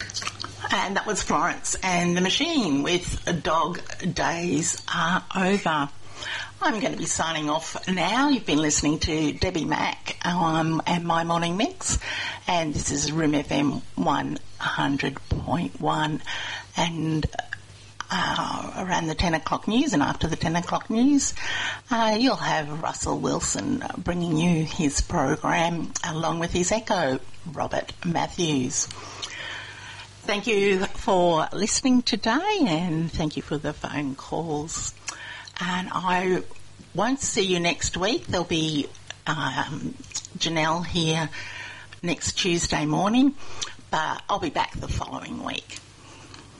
And that was Florence and the Machine with Dog Days Are Over. I'm going to be signing off now. You've been listening to Debbie Mack and My Morning Mix, and this is Room FM 100.1. And around the 10 o'clock news and after the 10 o'clock news, you'll have Russell Wilson bringing you his program along with his echo, Robert Matthews. Thank you for listening today, and thank you for the phone calls. And I won't see you next week. There'll be Janelle here next Tuesday morning, but I'll be back the following week.